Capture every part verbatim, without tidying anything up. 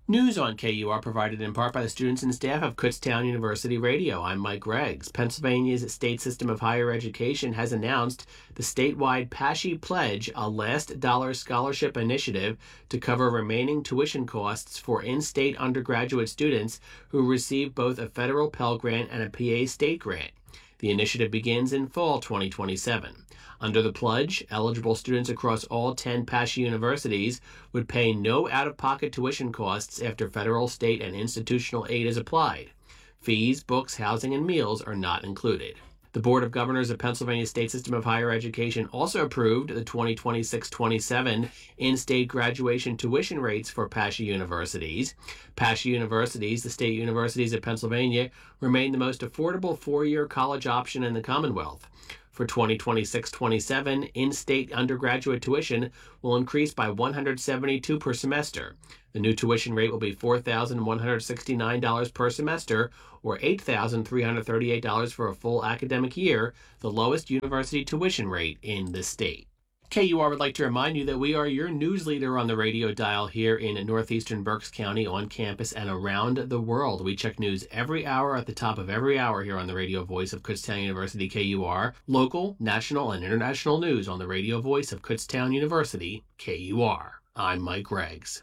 News on K U R provided in part by the students and staff of Kutztown University Radio. I'm Mike Greggs. Pennsylvania's state system of higher education has announced the statewide PASHE Pledge, a last dollar scholarship initiative to cover remaining tuition costs for in-state undergraduate students who receive both a federal Pell Grant and a P A state grant. The initiative begins in fall twenty twenty-seven. Under the pledge, eligible students across all ten PASHE universities would pay no out-of-pocket tuition costs after federal, state, and institutional aid is applied. Fees, books, housing, and meals are not included. The Board of Governors of Pennsylvania State System of Higher Education also approved the twenty twenty-six twenty-seven in-state graduation tuition rates for PASHE universities. PASHE universities, the state universities of Pennsylvania, remain the most affordable four-year college option in the Commonwealth. For twenty twenty-six twenty-seven, in-state undergraduate tuition will increase by one hundred seventy-two dollars per semester. The new tuition rate will be four thousand one hundred sixty-nine dollars per semester, or eight thousand three hundred thirty-eight dollars for a full academic year, the lowest university tuition rate in the state. K U R would like to remind you that we are your news leader on the radio dial here in northeastern Berks County, on campus, and around the world. We check news every hour at the top of every hour here on the radio voice of Kutztown University K U R. Local, national, and international news on the radio voice of Kutztown University K U R. I'm Mike Greggs.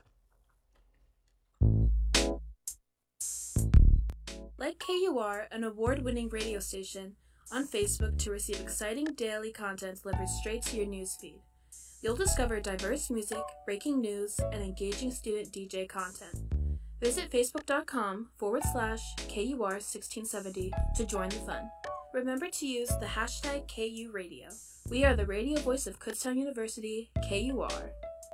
Like K U R, an award-winning radio station, on Facebook to receive exciting daily content delivered straight to your newsfeed. You'll discover diverse music, breaking news, and engaging student D J content. Visit facebook.com forward slash KUR1670 to join the fun. Remember to use the hashtag K U Radio. We are the radio voice of Kutztown University, K U R.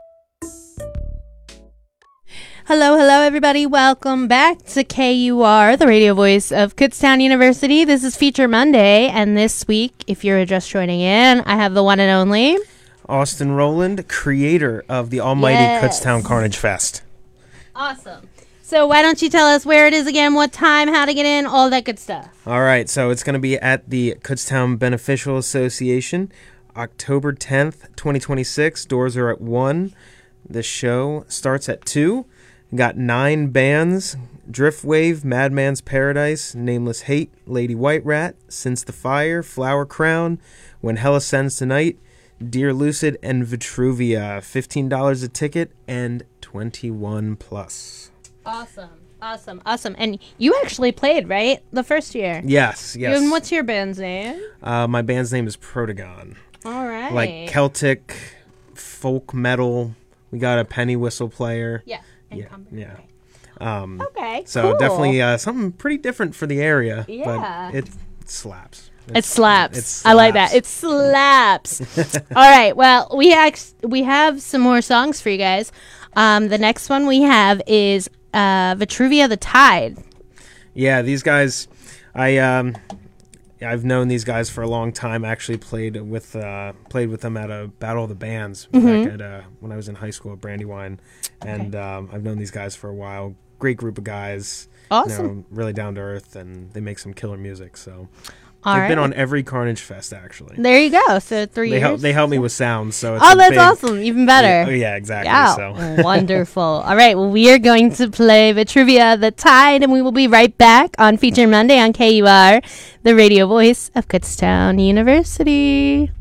Hello, hello, everybody. Welcome back to K U R, the radio voice of Kutztown University. This is Feature Monday, and this week, if you're just joining in, I have the one and only Austin Rowland, creator of the almighty yes. Kutztown Carnage Fest. Awesome. So why don't you tell us where it is again, what time, how to get in, all that good stuff. All right, so it's going to be at the Kutztown Beneficial Association, October tenth, twenty twenty-six. Doors are at one. The show starts at two. Got nine bands: Driftwave, Madman's Paradise, Nameless Hate, Lady White Rat, Since the Fire, Flower Crown, When Hell Ascends Tonight, Dear Lucid, and Vitruvia. fifteen dollars a ticket and twenty-one plus. Awesome, awesome, awesome. And you actually played, right, the first year? Yes, yes. And what's your band's name? Uh, my band's name is Protagon. All right. Like Celtic, folk metal. We got a penny whistle player. Yeah. Yeah, yeah. Okay. Um, okay, So cool. definitely uh, something pretty different for the area. Yeah. But it slaps. It It's, slaps. it slaps. I like that. It slaps. All right. Well, we act- we have some more songs for you guys. Um, the next one we have is uh, Vitruvia the Tide. Yeah, these guys, I um, I've known these guys for a long time. I actually played with uh, played with them at a Battle of the Bands Mm-hmm. back at uh, when I was in high school at Brandywine, and okay. um, I've known these guys for a while. Great group of guys. Awesome. You know, really down to earth, and they make some killer music. So. All They've right. been on every Carnage Fest, actually. There you go. So three they years. Help, they help me with sound, so it's Oh, a that's big, awesome. Even better. Yeah, oh, yeah, exactly. Yeah. So. Wonderful. All right. Well, we are going to play Vitruvia the Tide, and we will be right back on Feature Monday on K U R, the radio voice of Kutztown University.